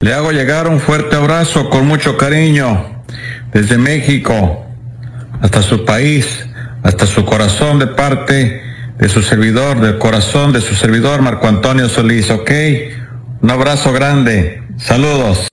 Le hago llegar un fuerte abrazo con mucho cariño desde México hasta su país, hasta su corazón, de parte de su servidor, del corazón de su servidor Marco Antonio Solís, ¿ok? Un abrazo grande, saludos.